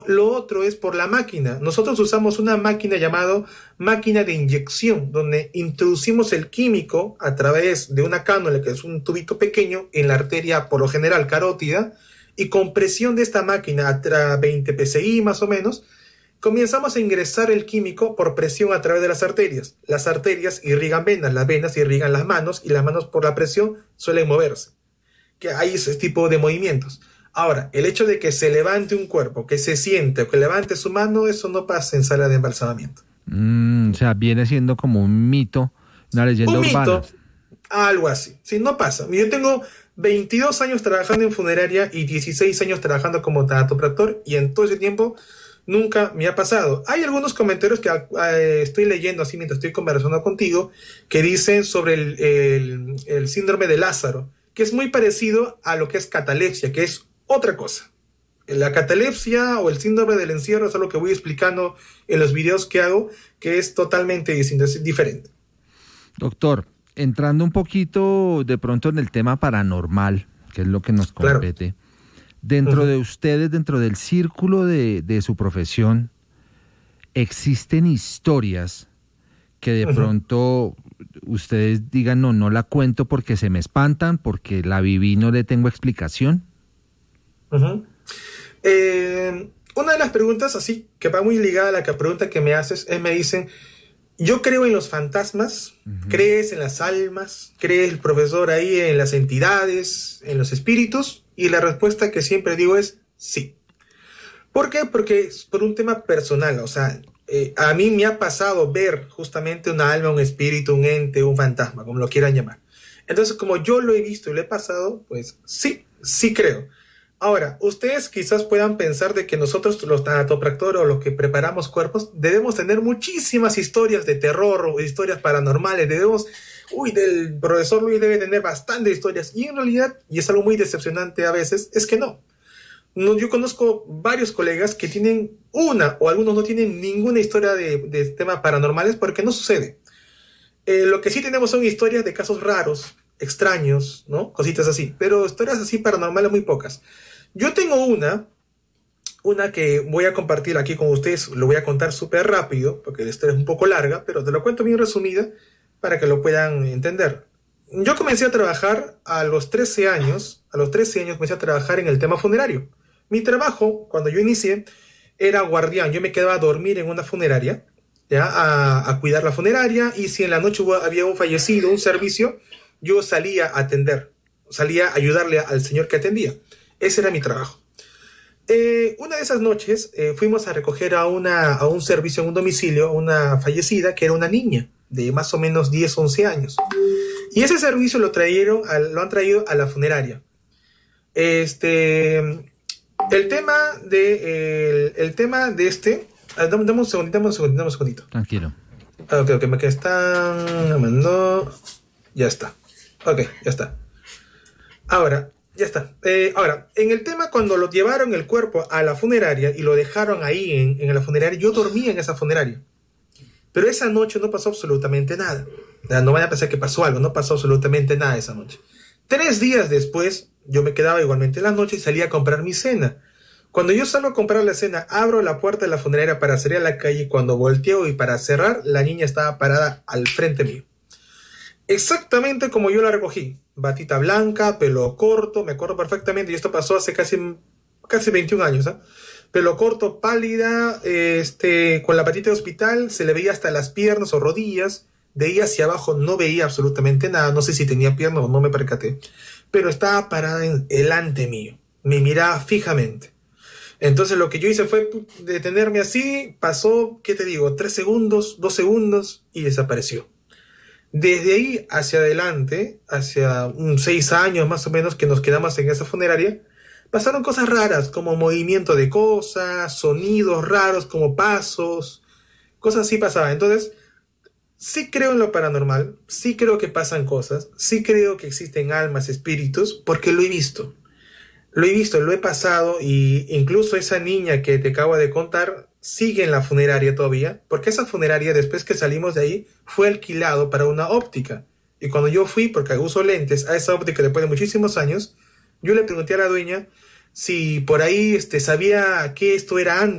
lo otro es por la máquina. Nosotros usamos una máquina llamada máquina de inyección, donde introducimos el químico a través de una cánula, que es un tubito pequeño, en la arteria, por lo general, carótida, y con presión de esta máquina, a 20 psi más o menos, comenzamos a ingresar el químico por presión a través de las arterias. Las arterias irrigan venas, las venas irrigan las manos, y las manos por la presión suelen moverse. Que hay ese tipo de movimientos. Ahora, el hecho de que se levante un cuerpo, que se siente o que levante su mano, eso no pasa en sala de embalsamamiento. O sea, viene siendo como un mito, una leyenda Un urbana. mito, algo así. Sí, no pasa. Yo tengo 22 años trabajando en funeraria y 16 años trabajando como tanatopractor, y en todo ese tiempo nunca me ha pasado. Hay algunos comentarios que estoy leyendo así mientras estoy conversando contigo, que dicen sobre el síndrome de Lázaro, que es muy parecido a lo que es catalepsia, que es otra cosa. La catalepsia o el síndrome del encierro es algo que voy explicando en los videos que hago, que es totalmente distinto, es diferente. Doctor, entrando un poquito de pronto en el tema paranormal, que es lo que nos compete, claro. Dentro de ustedes, dentro del círculo de su profesión, ¿existen historias que de pronto ustedes digan, no la cuento porque se me espantan, porque la viví y no le tengo explicación? Una de las preguntas, así, que va muy ligada a la pregunta que me haces, es, me dicen, yo creo en los fantasmas, ¿crees en las almas? ¿Cree el profesor ahí en las entidades, en los espíritus? Y la respuesta que siempre digo es sí. ¿Por qué? Porque es por un tema personal, o sea, a mí me ha pasado ver justamente una alma, un espíritu, un ente, un fantasma, como lo quieran llamar. Entonces, como yo lo he visto y lo he pasado, pues sí creo. Ahora, ustedes quizás puedan pensar de que nosotros, los tanatopractores o los que preparamos cuerpos, debemos tener muchísimas historias de terror o historias paranormales. Del profesor Luis debe tener bastantes historias. Y en realidad, y es algo muy decepcionante a veces, es que no. Yo conozco varios colegas que tienen una, o algunos no tienen ninguna historia de temas paranormales porque no sucede. Lo que sí tenemos son historias de casos raros, extraños, ¿no? Cositas así. Pero historias así paranormales muy pocas. Yo tengo una que voy a compartir aquí con ustedes, lo voy a contar súper rápido, porque la historia es un poco larga, pero te lo cuento bien resumida para que lo puedan entender. Yo comencé a trabajar a los 13 años comencé a trabajar en el tema funerario. Mi trabajo, cuando yo inicié, era guardián. Yo me quedaba a dormir en una funeraria, ¿ya? A cuidar la funeraria, y si en la noche había un fallecido, un servicio, yo salía a atender, salía a ayudarle al señor que atendía. Ese era mi trabajo. Una de esas noches fuimos a recoger a un servicio en un domicilio, a una fallecida que era una niña de más o menos 10, 11 años. Y ese servicio lo han traído a la funeraria. El tema de este... Dame un segundito. Tranquilo. Ok, me están mandando... Ya está. Ok, ya está. Ahora, en el tema, cuando lo llevaron el cuerpo a la funeraria y lo dejaron ahí en la funeraria, yo dormía en esa funeraria. Pero esa noche no pasó absolutamente nada. No vayan a pensar que pasó algo, no pasó absolutamente nada esa noche. 3 días después, yo me quedaba igualmente en la noche y salía a comprar mi cena. Cuando yo salgo a comprar la cena, abro la puerta de la funeraria para salir a la calle, y cuando volteo y para cerrar, la niña estaba parada al frente mío. Exactamente como yo la recogí. Batita blanca, pelo corto, me acuerdo perfectamente, y esto pasó hace casi 21 años, ¿eh? Pelo corto, pálida, con la patita de hospital, se le veía hasta las piernas o rodillas, de ahí hacia abajo no veía absolutamente nada, no sé si tenía piernas o no me percaté, pero estaba parada delante mío, me miraba fijamente. Entonces lo que yo hice fue detenerme así, pasó, ¿qué te digo? 3 segundos, 2 segundos y desapareció. Desde ahí hacia adelante, hacia 6 años más o menos que nos quedamos en esa funeraria, pasaron cosas raras, como movimiento de cosas, sonidos raros como pasos, cosas así pasaban. Entonces, sí creo en lo paranormal, sí creo que pasan cosas, sí creo que existen almas, espíritus, porque lo he visto, lo he pasado, y incluso esa niña que te acabo de contar sigue en la funeraria todavía, porque esa funeraria, después que salimos de ahí, fue alquilado para una óptica. Y cuando yo fui, porque uso lentes, a esa óptica después de muchísimos años, yo le pregunté a la dueña, si por ahí sabía que esto era antes